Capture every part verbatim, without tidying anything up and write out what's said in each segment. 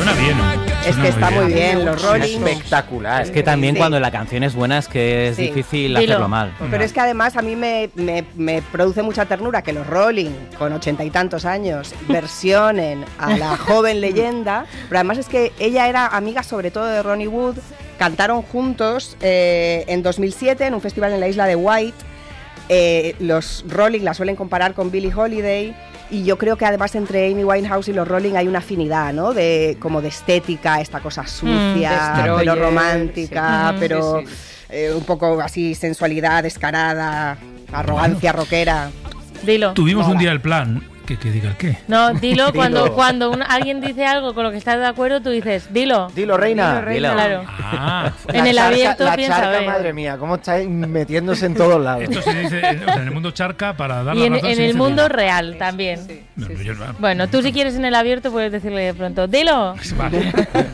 Suena bien. Es que está muy bien, bien. Los Rolling. Espectacular. Es que también sí. cuando la canción es buena es que es sí. difícil Dilo. hacerlo mal. Pero no. es que además a mí me, me, me produce mucha ternura que los Rolling, con ochenta y tantos años, versionen a la joven leyenda. Pero además es que ella era amiga sobre todo de Ronnie Wood. Cantaron juntos eh, en dos mil siete en un festival en la isla de White. Eh, los Rolling la suelen comparar con Billie Holiday. Y yo creo que además entre Amy Winehouse y los Rolling hay una afinidad, ¿no? De como de estética, esta cosa sucia, mm, pero romántica, sí. pero sí, sí. Eh, un poco así sensualidad descarada, arrogancia bueno. rockera. Dilo. Tuvimos Mola. un día el plan. ¿Que, que diga el qué? No, dilo, cuando, cuando un, alguien dice algo con lo que estás de acuerdo, tú dices, dilo. Dilo, reina. Dilo, reina. Dilo. Claro. Ah, en el charca, abierto la piensa, charca, madre mía, cómo estáis metiéndose en todos lados. Esto se dice, o sea, en el mundo charca para dar y la en, razón. en el mundo real sí, también. Sí, sí, no, sí, yo, sí. Bueno, tú si quieres en el abierto puedes decirle de pronto, dilo. Vale.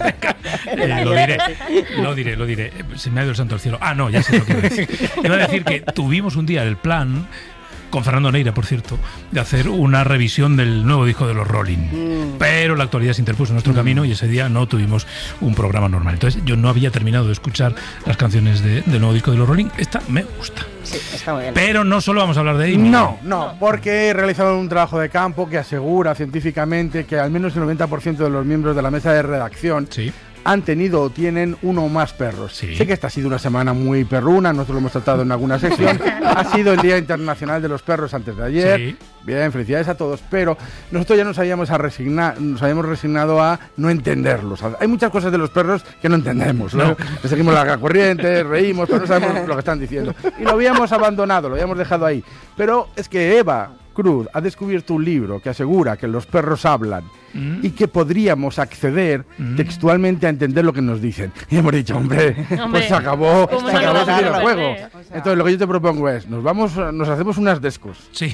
eh, lo diré, lo diré, lo diré. Se me ha ido el santo al cielo. Ah, no, ya sé lo que iba a decir. Iba a decir que tuvimos un día el plan, con Fernando Neira, por cierto, de hacer una revisión del nuevo disco de los Rolling. Mm. Pero la actualidad se interpuso en nuestro mm. camino y ese día no tuvimos un programa normal. Entonces yo no había terminado de escuchar las canciones de, del nuevo disco de los Rolling. Esta me gusta. Sí, está muy bien. Pero no solo vamos a hablar de Amy. No, no, porque he realizado un trabajo de campo que asegura científicamente que al menos el noventa por ciento de los miembros de la mesa de redacción sí. han tenido o tienen uno o más perros. Sí. Sé que esta ha sido una semana muy perruna, nosotros lo hemos tratado en alguna sección. Ha sido el Día Internacional de los Perros antes de ayer. Sí. Bien, felicidades a todos, pero nosotros ya nos habíamos, a resignar, nos habíamos resignado a no entenderlos. Hay muchas cosas de los perros que no entendemos, ¿no? Le seguimos la corriente, reímos, pero no sabemos lo que están diciendo. Y lo habíamos abandonado, lo habíamos dejado ahí. Pero es que Eva Cruz ha descubierto un libro que asegura que los perros hablan mm. y que podríamos acceder mm. textualmente a entender lo que nos dicen. Y hemos dicho, hombre, hombre pues se acabó, se acabó ese videojuego. Entonces lo que yo te propongo es, nos vamos, nos hacemos unas descos. Sí.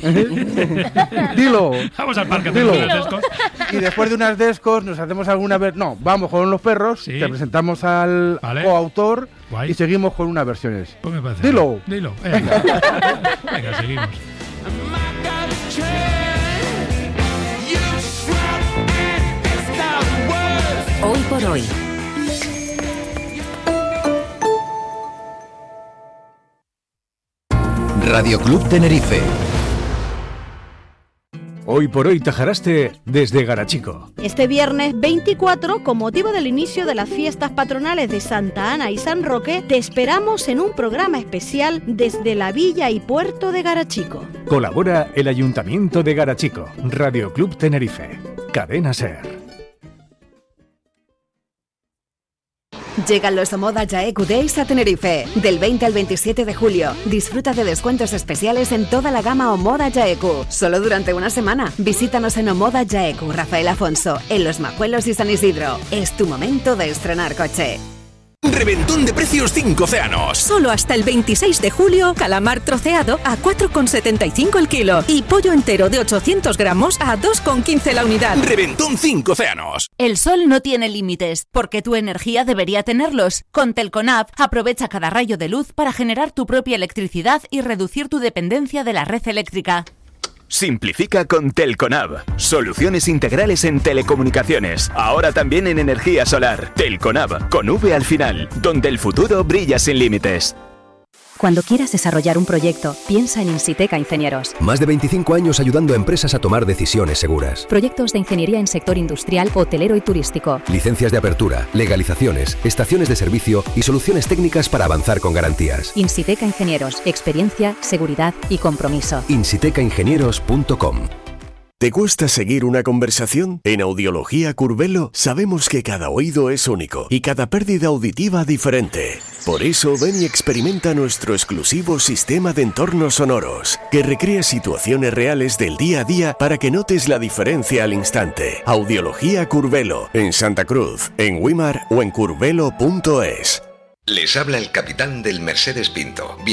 Dilo. Vamos al parque a Dilo. hacer unas descos. Y después de unas descos nos hacemos alguna vez, no, vamos con los perros, sí. te presentamos al vale. coautor Guay. y seguimos con unas versiones. Pues me parece. Dilo. Dilo. Venga, Venga seguimos. Hoy por hoy. Radio Club Tenerife. Hoy por hoy Tajaraste desde Garachico. Este viernes veinticuatro, con motivo del inicio de las fiestas patronales de Santa Ana y San Roque, te esperamos en un programa especial desde la villa y puerto de Garachico. Colabora el Ayuntamiento de Garachico, Radio Club Tenerife, Cadena Ser. Llegan los Omoda Jaeku Days a Tenerife. Del veinte al veintisiete de julio. Disfruta de descuentos especiales en toda la gama Omoda Jaeku. Solo durante una semana. Visítanos en Omoda Jaeku, Rafael Afonso, en Los Majuelos y San Isidro. Es tu momento de estrenar coche. Reventón de precios cinco océanos. Solo hasta el veintiséis de julio, calamar troceado a cuatro con setenta y cinco el kilo y pollo entero de ochocientos gramos a dos con quince la unidad. Reventón cinco océanos. El sol no tiene límites, porque tu energía debería tenerlos. Con Telconab, aprovecha cada rayo de luz para generar tu propia electricidad y reducir tu dependencia de la red eléctrica. Simplifica con Telconab. Soluciones integrales en telecomunicaciones. Ahora también en energía solar. Telconab, con V al final, donde el futuro brilla sin límites. Cuando quieras desarrollar un proyecto, piensa en Insiteca Ingenieros. Más de veinticinco años ayudando a empresas a tomar decisiones seguras. Proyectos de ingeniería en sector industrial, hotelero y turístico. Licencias de apertura, legalizaciones, estaciones de servicio y soluciones técnicas para avanzar con garantías. Insiteca Ingenieros. Experiencia, seguridad y compromiso. insiteca ingenieros punto com. ¿Te cuesta seguir una conversación? En Audiología Curvelo sabemos que cada oído es único y cada pérdida auditiva diferente. Por eso ven y experimenta nuestro exclusivo sistema de entornos sonoros, que recrea situaciones reales del día a día para que notes la diferencia al instante. Audiología Curvelo, en Santa Cruz, en Wimar o en curvelo punto es. Les habla el capitán del Mercedes Pinto.